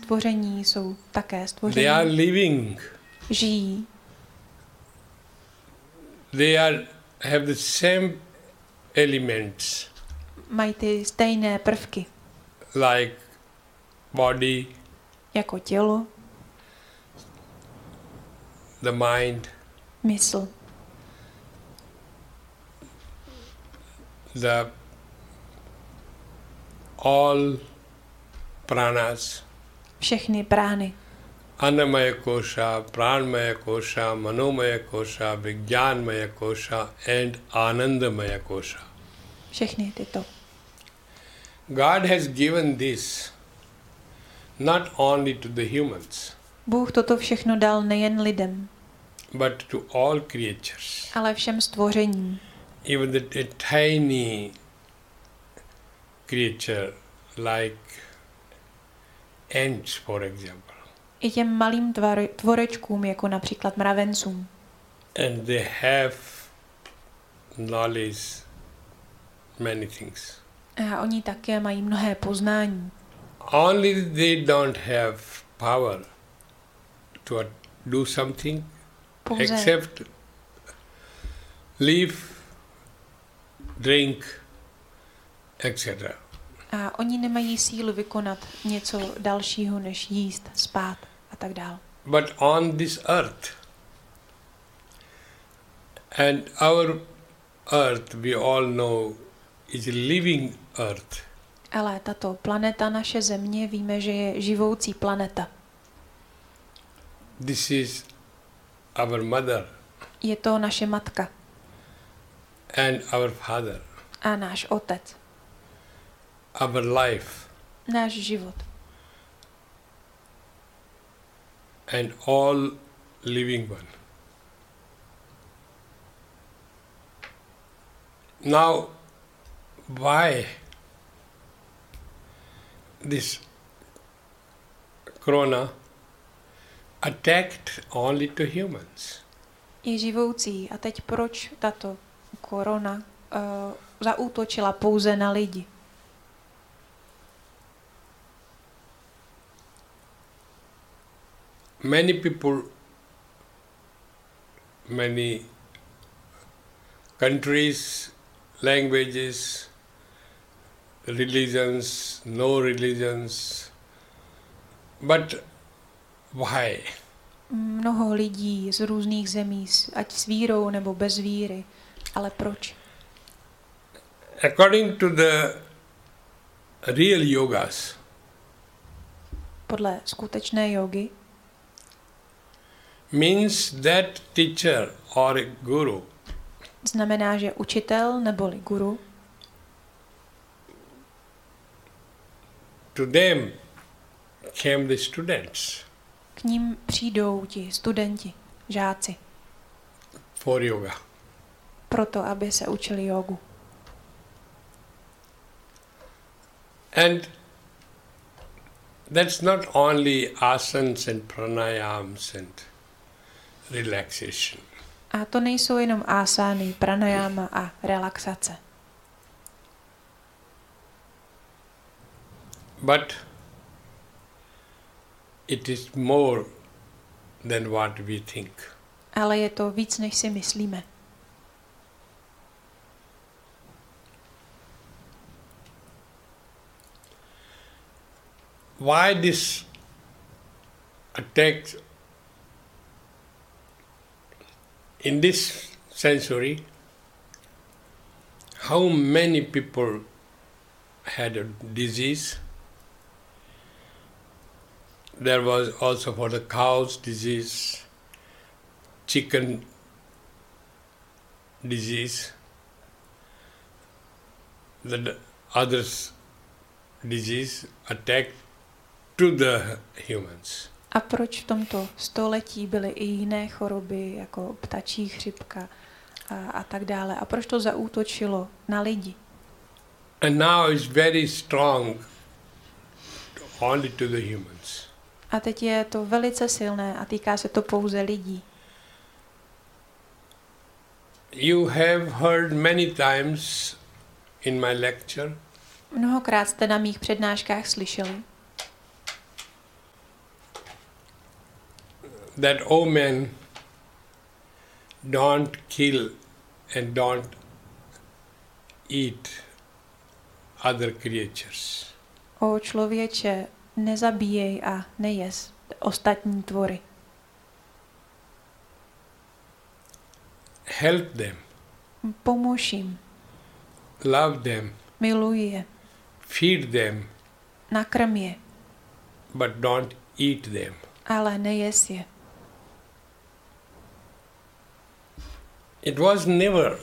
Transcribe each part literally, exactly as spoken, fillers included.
stvoření jsou také stvoření. They are living. Žijí. They are have the same elements. Mají ty stejné prvky. Like body, jako tělo, the mind, mysl, the all pranas, všechny prány, annamaya kosha, pranmaya kosha, manomaya kosha, vijnanmaya kosha and anandamaya kosha. všechny tyto. God has given this not only to the humans, Bůh toto všechno dal nejen lidem, but to all creatures. ale všem stvořením. Even the, the tiny creature like ants, for example. I těm malým tvar, tvorečkům, jako například mravencům. And they have knowledge, many things. A oni také mají mnohé poznání. Only they don't have power to do something Pouze, except live, drink, et cetera. a oni nemají sílu vykonat něco dalšího, než jíst, spát a tak dále. But on this earth, and our earth, we all know, is a living earth. Ale tato planeta, naše země, víme, že je živoucí planeta. This is our mother Je to naše matka and our father, a náš otec, our life, náš život and all living one. Now, why this corona attacked only to humans? je živoucí. A teď proč tato korona uh, zaútočila pouze na lidi? Many people, many countries, languages, religions, no religions, but why? Mnoho lidí z různých zemí, ať s vírou nebo bez víry. Ale proč? According to the real yogas, Podle skutečné jogy means that teacher or a guru znamená, že učitel neboli guru to them came the students k ním přijdou ti studenti, žáci, for yoga. proto, aby se učili jogu. And that's not only asanas and pranayams and relaxation. A to nejsou jenom asány, pranayama a relaxace. But it is more than what we think. Ale je to víc, než si myslíme. Why this attack in this century? How many people had a disease? There was also for the cows disease, chicken disease, the others disease attacked to the humans. A proč v tomto století byly i jiné choroby, jako ptačí chřipka a, a tak dále? A proč to zaútočilo na lidi? And now it's very strong only to the humans. A teď je to velice silné a týká se to pouze lidí. You have heard many times in my lecture Mnohokrát jste na mých přednáškách slyšeli, that, oh man, don't kill and don't eat other creatures. O člověče, nezabíjej a nejez ostatní tvory. Help them, Pomůž jim, love them, miluj je, feed them, nakrm je, but don't eat them. ale nejez je. It was never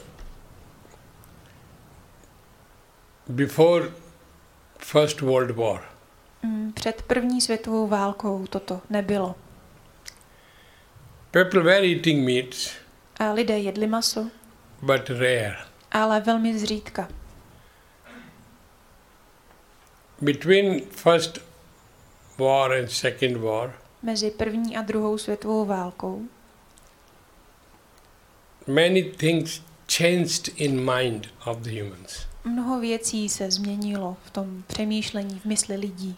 before First World War. Mm, Před první světovou válkou toto nebylo. People were eating meats, A lidé jedli maso, but rare. ale velmi zřídka. Between First War and Second War, Mezi první a druhou světovou válkou many things changed in mind of the humans. mnoho věcí se změnilo v tom přemýšlení, v mysli lidí.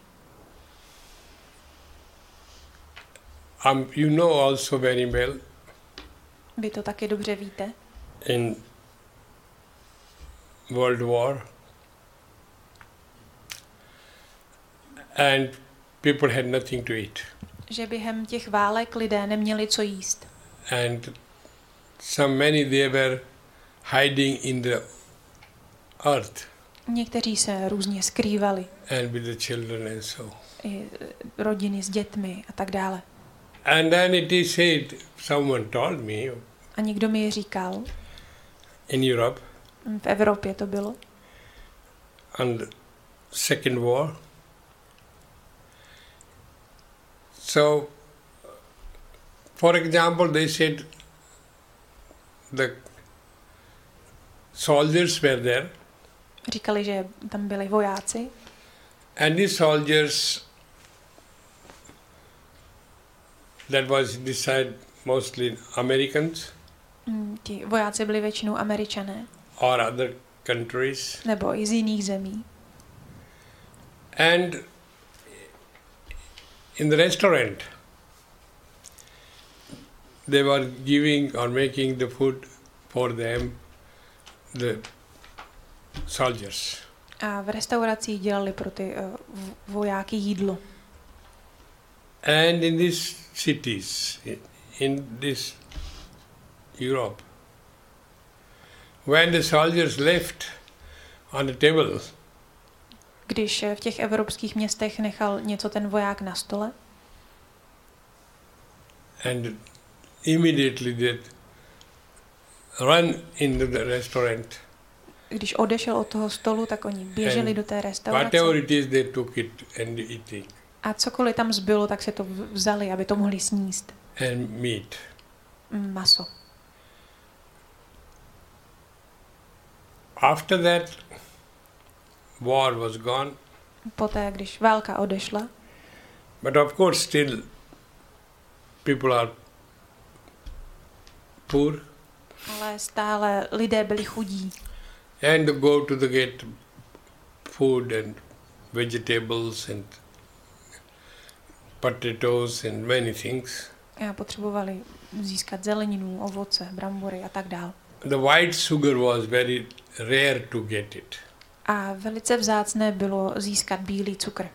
Um, you know also very well, Vy to taky dobře víte, in World War, and people had nothing to eat. že během těch válek lidé neměli co jíst. And some many they were hiding in the earth Někteří se různě skrývali, and with the children and so. i rodiny s dětmi a tak dále. And then it is said, someone told me A někdo mi říkal, in Europe, v Evropě to bylo, on the Second War. So, for example, they said the soldiers were there, říkali, že tam byli vojáci and these soldiers, that was decided mostly Americans Mm, ti vojáci byli většinou Američané or other countries, nebo i z jiných zemí. and in the restaurant they were giving or making the food for them, the soldiers. A v restauracích dělali pro ty uh, vojáky jídlo. And in these cities, in this Europe, when the soldiers left on the table, Když v těch evropských městech nechal něco ten voják na stole, and immediately they run into the restaurant, když odešel od toho stolu, tak oni běželi And do té restaurace whatever it is, they took it and eating, a cokoliv tam zbylo, tak se to vzali, aby to mohli sníst. and meat. Mm, Maso. After that, war was gone, Poté, když válka odešla, but of course still people are poor, ale stále lidé byli chudí and they go to the get food and vegetables and potatoes and many things. a potřebovali získat zeleninu, ovoce, brambory a tak dál. The white sugar was very rare to get it. A velice vzácné bylo získat bílý cukr.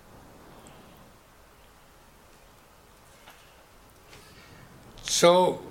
So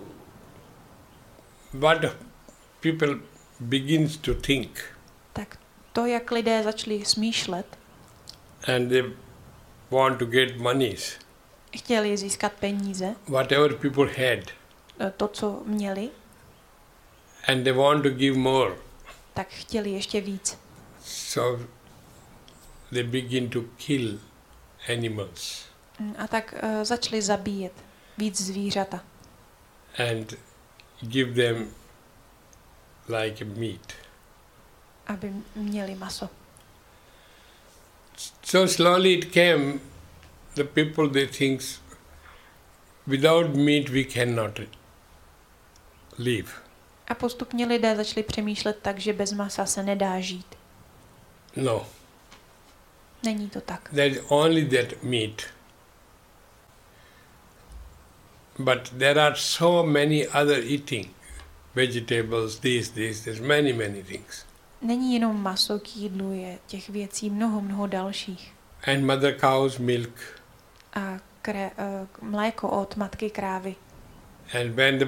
what people begins to think, Tak to, jak lidé začali smýšlet, and they want to get monies, chtěli získat peníze, whatever people had, to, co měli, and they want to give more. tak chtěli ještě víc. So they begin to kill animals A tak uh, začali zabíjet víc zvířata and give them like meat. aby měli maso. So slowly it came, the people they think without meat we cannot live. A postupně lidé začali přemýšlet tak, že bez masa se nedá žít. No, Není to tak. there is only that meat But there are so many other eating, vegetables, this, this, there's many, many things. Není jenom maso k jídlu, je těch věcí mnoho, mnoho dalších. And mother cow's milk. A kré, uh, mléko od matky krávy. And when the,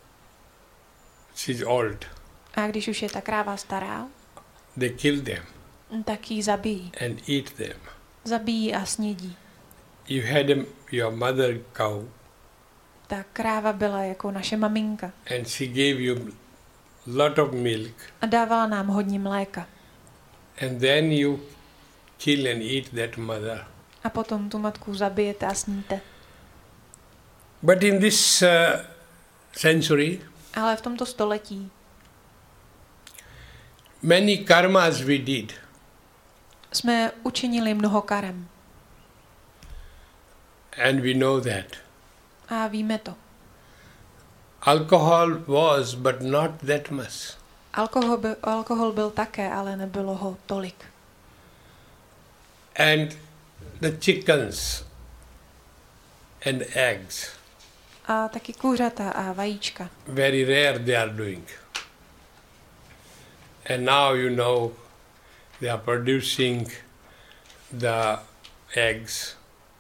she's old, A když už je ta kráva stará, they kill them tak ji zabijí. and eat them. Zabijí a snědí. You had a, your mother cow, Ta kráva byla jako naše maminka and she gave you lot of milk, a dávala nám hodně mléka. and then you kill and eat that mother. A potom tu matku zabijete a sníte. But in this uh, century, Ale v tomto století many karmas we did. jsme učinili mnoho karem. And we know that. A víme to. Alcohol was, but not that much. Alkohol, by, alkohol byl také, ale nebylo ho tolik. And the chickens and eggs, A taky kuřata a vajíčka. very rare they are doing. And now you know they are producing the eggs.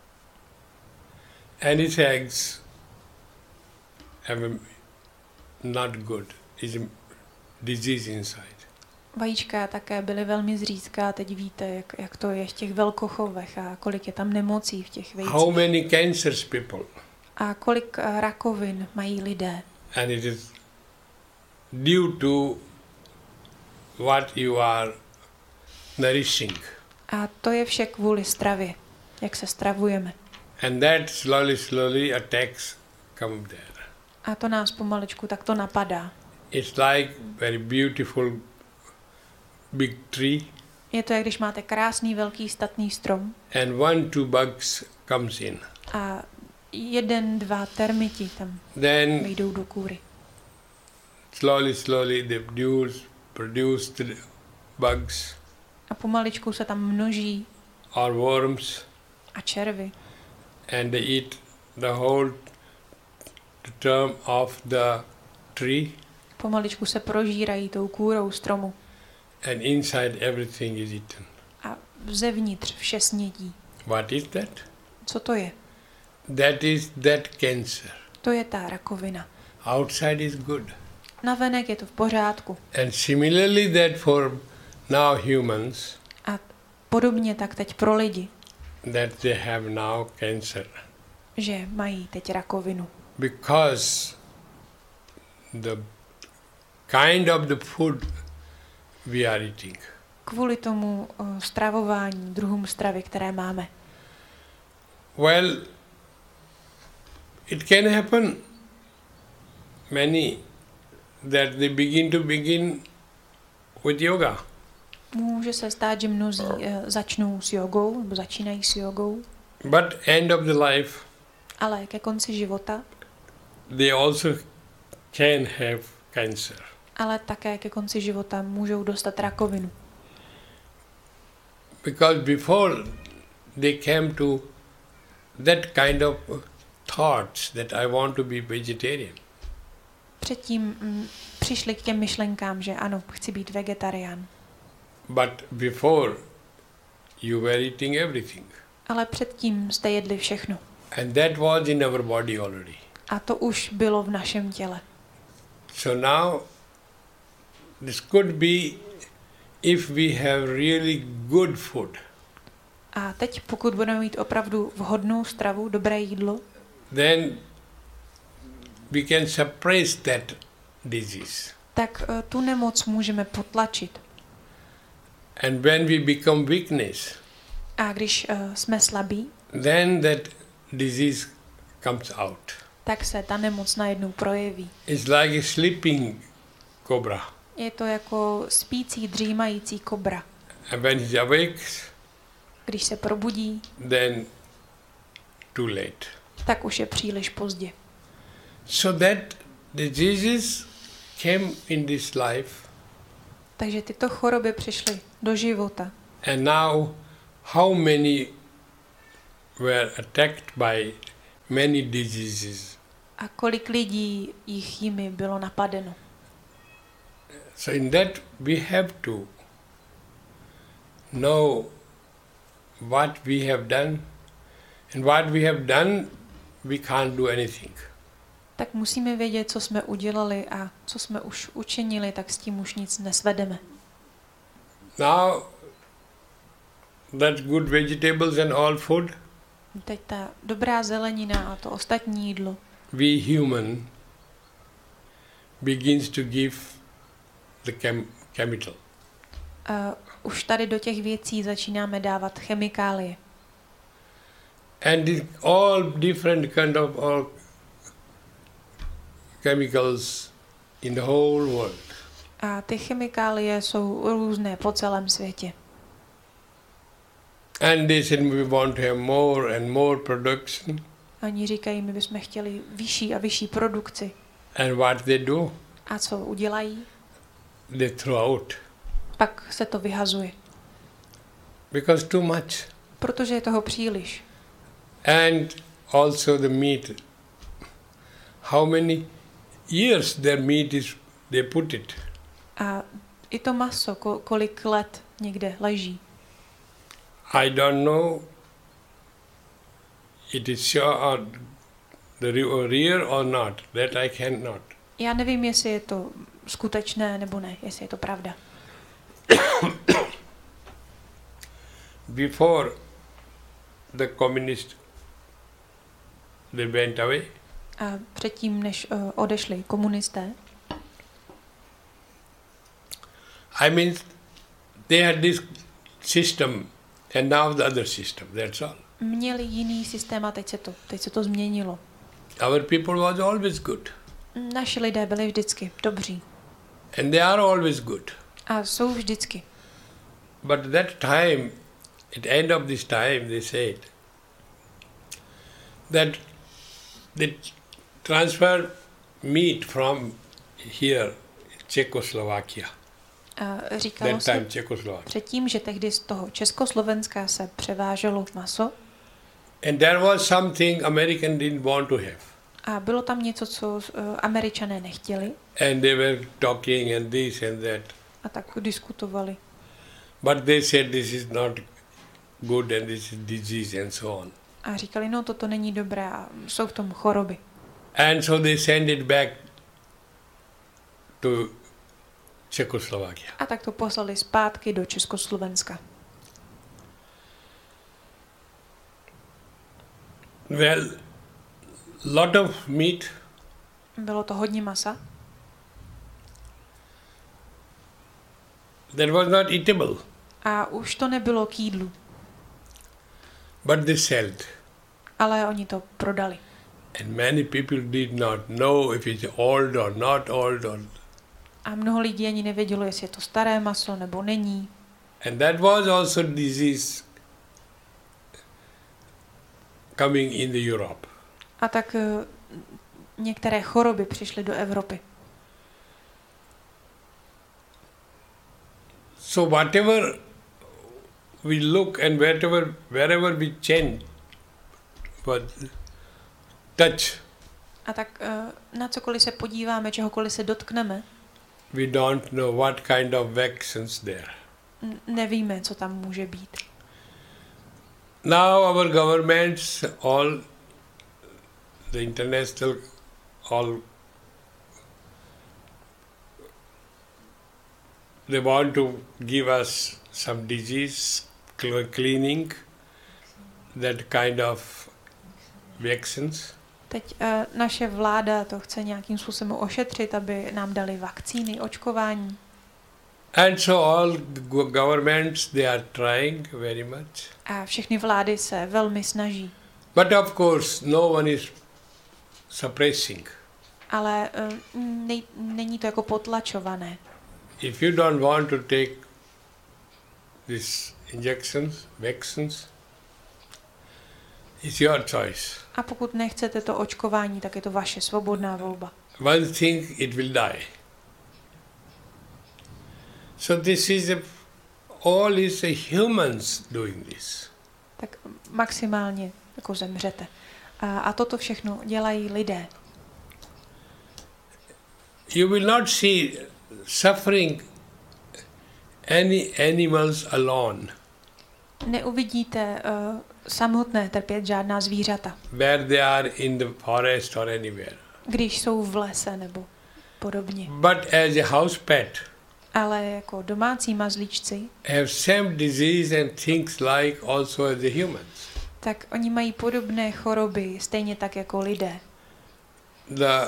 And its eggs have a not good, is a disease inside. Vajíčka také byly velmi zřídká, teď víte, jak, jak to je v těch velkochovech a kolik je tam nemocí v těch How vejcích. many cancers people? A kolik eh, rakovin mají lidé. And it is due to what you are nourishing. A to je vše kvůli stravě, jak se stravujeme. And that slowly, slowly attacks come there. A to nás pomalečku takto napadá. It's like very beautiful big tree, Je to, jak když máte krásný, velký, statný strom and one, two bugs comes in. a jeden, dva termiti tam Then vyjdou do kůry. slowly, slowly they produce, produce the bugs A pomaličku se tam množí or worms, a červy. and they eat the whole term of the tree, Pomaličku se prožírají tou kůrou stromu. and inside everything is eaten. A zevnitř vše snědí. What is that? Co to je? That is that cancer. To je ta rakovina. Outside is good. Navenek je to v pořádku. And similarly that for now humans, A podobně tak teď pro lidi, that they have now cancer. že mají teď rakovinu. Because the kind of the food we are eating. Kvůli tomu uh, stravování, druhům stravy, které máme. Well, it can happen many that they begin to begin with yoga. Může se stát, že mnozí uh, začnou s jogou, nebo začínají s jogou, But end of the life, ale ke konci života, they also can have cancer. ale také ke konci života můžou dostat rakovinu. Because before they came to that kind of thoughts that I want to be vegetarian. Předtím mm, přišli k těm myšlenkám, že ano, chci být vegetarián. But before you were eating everything. Ale předtím jste jedli všechno. And that was in our body already. A to už bylo v našem těle. So now this could be if we have really good food. A teď, pokud budeme mít opravdu vhodnou stravu, dobré jídlo, Then we can suppress that disease. tak uh, tu nemoc můžeme potlačit. And when we become weakness, A když uh, jsme slabí, then that disease comes out. tak se ta nemoc najednou projeví. It's like a sleeping cobra. Je to jako spící, dřímající kobra. And when he awakes, Když se probudí, then too late. tak už je příliš pozdě. So that diseases came in this life, Takže tyto choroby přišly do života. and now how many were attacked by many diseases? A kolik lidí jich jimi bylo napadeno. So in that we have to know what we have done, and what we have done we can't do anything. Tak musíme vědět, co jsme udělali a co jsme už učinili, tak s tím už nic nesvedeme. Now that good vegetables and all food, Teď ta dobrá zelenina a to ostatní jídlo, we human begins to give the chem- chemical. uh, už tady do těch věcí začínáme dávat chemikálie. And the, all different kind of all chemicals in the whole world. A ty chemikálie jsou různé po celém světě. And they said we want to have more and more production. Oni říkají, my bychom chtěli vyšší a vyšší produkci. And what they do? A co udělají? They throw out. Pak se to vyhazuje. Because too much. Protože je toho příliš. And also the meat. How many years their meat is, they put it. A i to maso, ko- kolik let někde leží. I don't know it is sure or the real or not. That I cannot. Já nevím, jestli je to skutečné nebo ne, jestli je to pravda. Before the communists they went away. A předtím, než uh, odešli komunisté, I mean, they had this system and now the other system, that's all. měli jiný systém a teď se to, teď se to změnilo. Our people was always good. Naši lidé byli vždycky dobří. And they are always good. A jsou vždycky. But that time, at the end of this time, they said that they transfer meat from here, Czechoslovakia. A říkalo That time se Czechoslovakia. předtím, že tehdy z toho Československa se převáželo maso And there was something American didn't want to have. a bylo tam něco, co uh, Američané nechtěli And they were talking and this and that. a tak diskutovali. But they said this is not good and this is disease and so on. A říkali, no toto není dobré a jsou v tom choroby. And so they send it back to Czechoslovakia. A tak to poslali zpátky do Československa. Well, lot of meat. Bylo to hodně masa. That was not eatable. A už to nebylo k jídlu. But they sold. Ale oni to prodali. And many people did not know if it's old or not old. Or A mnoho lidí ani nevědělo, jestli je to staré maso nebo není. and that was also disease coming in the Europe. A tak uh, některé choroby přišly do Evropy. So whatever we look and wherever, wherever we change, but touch, A tak uh, na cokoliv se podíváme, čehokoliv se dotkneme, we don't know what kind of vaccines there. n- nevíme, co tam může být. Now our governments, all the international, all they want to give us some disease cl- cleaning, that kind of vaccines. Teď uh, naše vláda to chce nějakým způsobem ošetřit, aby nám dali vakcíny, očkování. And so all the go- governments, they are trying very much. A všechny vlády se velmi snaží. But of course, no one is suppressing. Ale uh, nej, není to jako potlačované. If you don't want to take these injections, vaccines, it's your choice. A pokud nechcete to očkování, tak je to vaše svobodná volba. One thing, it will die. So this is a, all is a humans doing this. Tak maximálně jako zemřete. A, a toto všechno dělají lidé. you will not see suffering any animals alone. Neuvidíte uh, samotné trpět žádná zvířata, Where they are in the forest or anywhere. když jsou v lese nebo podobně. But as a house pet, Ale jako domácí mazlíčci, have same disease and things like also as the humans. tak oni mají podobné choroby, stejně tak jako lidé. The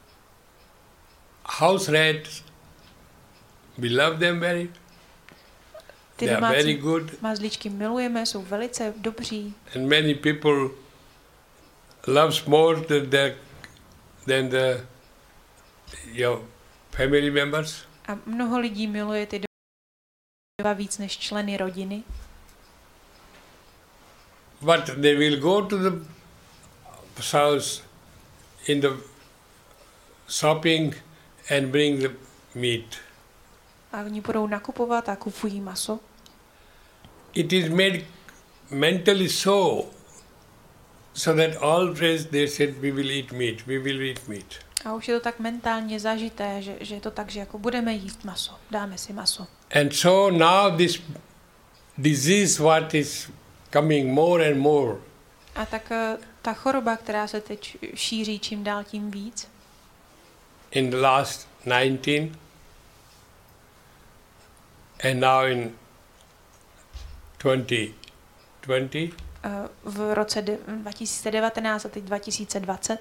house rats, we love them very. Ty They are very domácí good, mazlíčky milujeme, jsou velice dobří and many people loves more than the, than the your family members. a mnoho lidí miluje ty domácí víc než členy rodiny. But they will go to the house in the shopping and bring the meat. A oni budou nakupovat a kupují maso. It is made mentally so, so that always they said we will eat meat, we will eat meat. A už je to tak mentálně zažité, že, že je to tak, že jako budeme jíst maso, dáme si maso. And so now this disease what is coming more and more, A tak eh, ta choroba, která se teď šíří čím dál tím víc, in the last nineteen and now in twenty twenty, eh, v roce de- dva tisíce devatenáct a teď dva tisíce dvacet.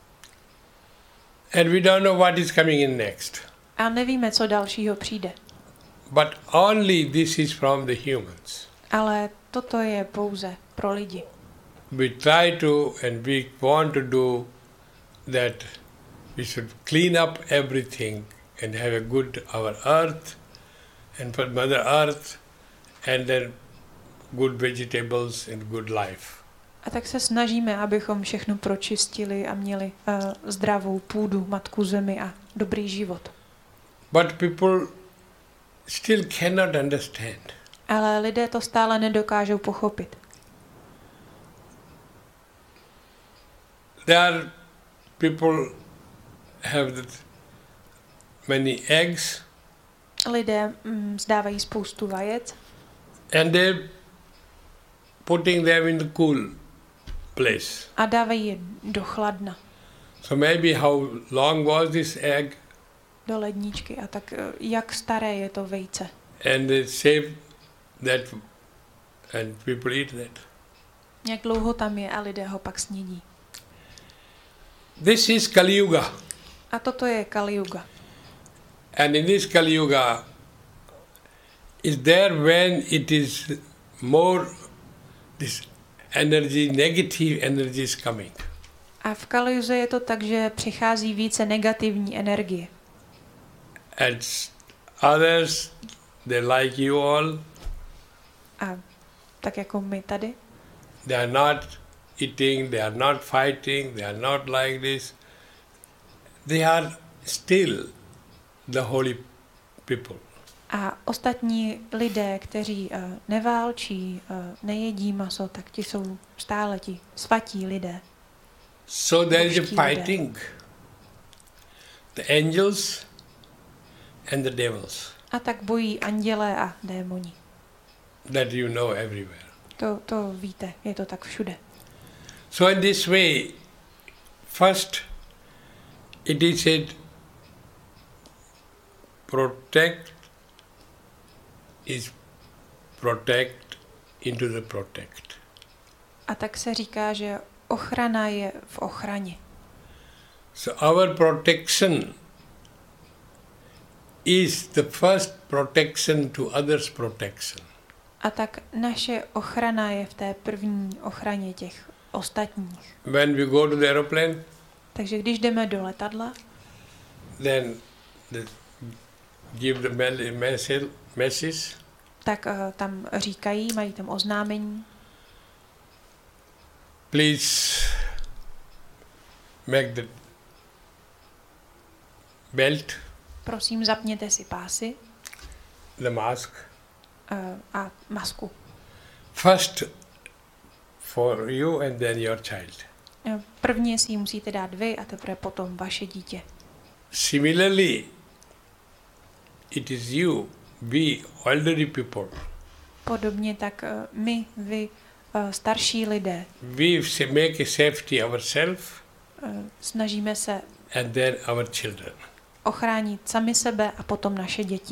and we don't know what is coming in next. A nevíme, co dalšího přijde. But only this is from the humans. Ale toto je pouze pro lidi. We try to and we want to do that we should clean up everything and have a good our earth and for Mother Earth and then good vegetables and good life. A tak se snažíme, abychom všechno pročistili a měli uh, zdravou půdu, matku zemi a dobrý život. But people still cannot understand. Ale lidé to stále nedokážou pochopit. There are people have that many eggs Lidé mm, zdávají spoustu vajec and they putting them in the cool place. a dávají je do chladna, So maybe how long was this egg do ledničky. A tak eh, jak staré je to vejce. and they save that and people eat that. Jak dlouho tam je a lidé ho pak snědí. This is Kali Yuga. A toto je Kali Yuga. And in this Kali Yuga is there when it is more this energy, negative energy is coming. A v Kali Yuze je to tak, že přichází více negativní energie. And s- others, they like you all, A tak jako my tady. they are not eating, they are not fighting, they are not like this. They are still the holy people. A ostatní lidé, kteří uh, neválčí, uh, nejedí maso, tak ti jsou stále ti svatí lidé. So there is a Božští lidé. fighting. The angels and the devils A tak bojí andělé a démoni. that you know everywhere. To, to víte, je to tak všude. So in this way, first it is said, protect is protect into the protect. A tak se říká, že ochrana je v ochraně. So our protection is the first protection to others' protection. A tak naše ochrana je v té první ochraně těch ostatních. When we go to the aeroplane, Takže když jdeme do letadla, then the, give the mel- message, message tak uh, tam říkají, mají tam oznámení, please make the belt, prosím zapněte si pásy the mask, uh, a masku. first for you and then your child. Uh, Prvně si ji musíte dát vy a teprve potom vaše dítě. Similarly, it is you, we, elderly people. Podobně tak uh, my, vy, uh, starší lidé, We make a safety ourselves uh, snažíme se and then our children. ochránit sami sebe a potom naše děti.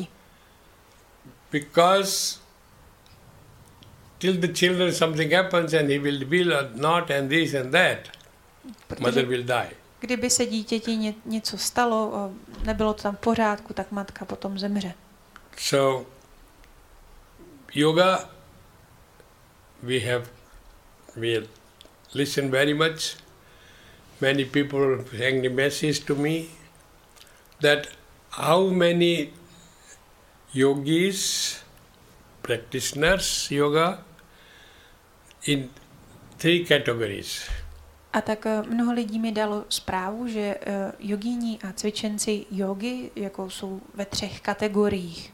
Because till the children something happens and he will will or not and this and that, Protože mother will die. kdyby se dítěti ně, něco stalo, uh, nebylo to tam v pořádku, tak matka potom zemře. So, yoga, we have, we listen very much. Many people send the message to me that how many yogis, practitioners yoga, in three categories. A tak uh, mnoho lidí mi dalo zprávu, že uh, jogíni a cvičenci jogy jako jsou ve třech kategoriích.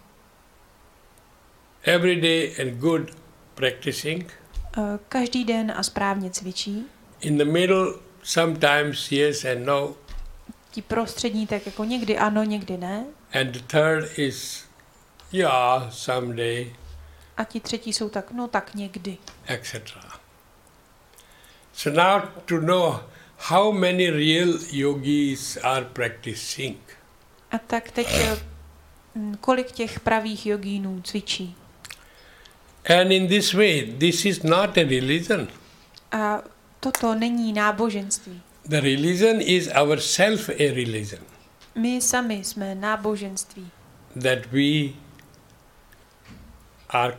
Every day and good practicing. Uh, každý den a správně cvičí. In the middle, sometimes yes and no. Ti prostřední tak jako někdy ano, někdy ne. And the third is, yeah, someday, A ti třetí jsou tak, no tak někdy. et cetera. So now to know how many real yogis are practicing. A tak teď uh, kolik těch pravých jogínů cvičí. And in this way, this is not a religion. A toto není náboženství. The religion is ourself a religion. My sami jsme náboženství. That we are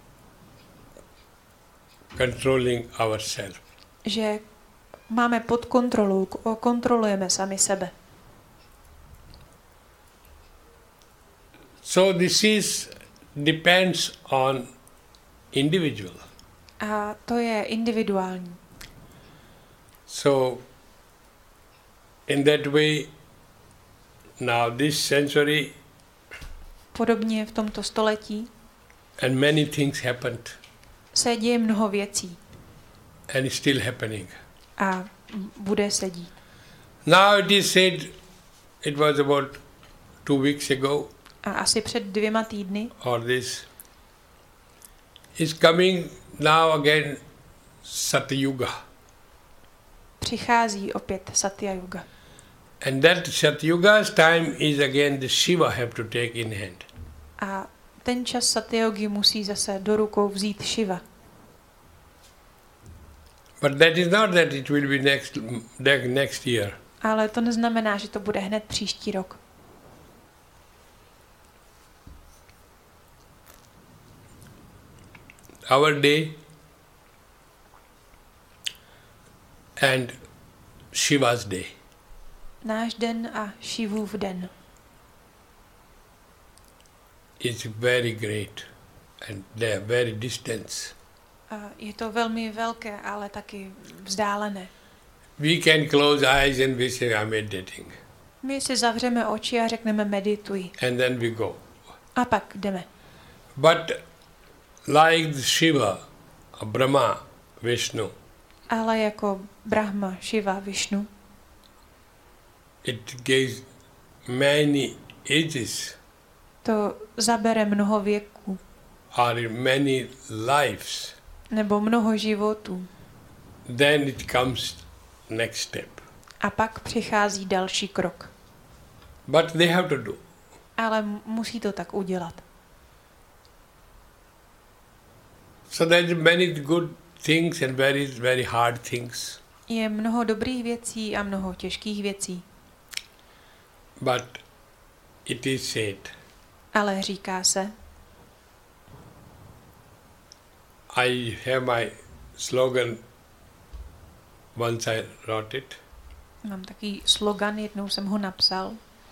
controlling ourselves. Že máme pod kontrolou, kontrolujeme sami sebe. So this is depends on individual. A to je individuální. So in that way, now this century Podobně v tomto století and many things happened se děje mnoho věcí and it's still happening. a bude se dít. Now it is said, it was about two weeks ago, A asi před dvěma týdny or this, is coming now again Satyuga. přichází opět Satya Yuga. And that Satyuga's time is again the Shiva have to take in hand. A ten čas Satyogy musí zase do rukou vzít Shiva. But that is not that it will be next, next year. Ale to neznamená, že to bude hned příští rok. Our day and Shiva's day. Náš den a Shivův den is very great and they are very distant. a je to velmi velké, ale taky vzdálené. We can close eyes and we say I'm meditating. My si zavřeme oči a řekneme medituji. And then we go. A pak jdeme. But like the Shiva, Brahma, Vishnu, Ale jako Brahma, Shiva, Vishnu, it gives many ages to zabere mnoho věků or many lives. nebo mnoho životů. Then it comes next step. A pak přichází další krok. But they have to do. Ale musí to tak udělat. So there are many good things and very, very hard things. Je mnoho dobrých věcí a mnoho těžkých věcí. But it is said, Ale říká se, I have my slogan, once I wrote it. mám takový slogan, jednou jsem ho napsal.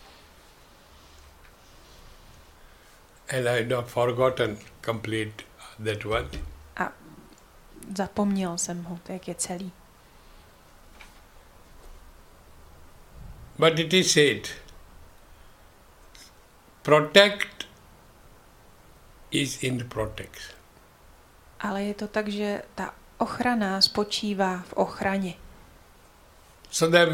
And I have not forgotten complete that one. A zapomněl jsem ho, tak je celý. But it is said, protect is in the protect. Ale je to tak, že ta ochrana spočívá v ochraně. So there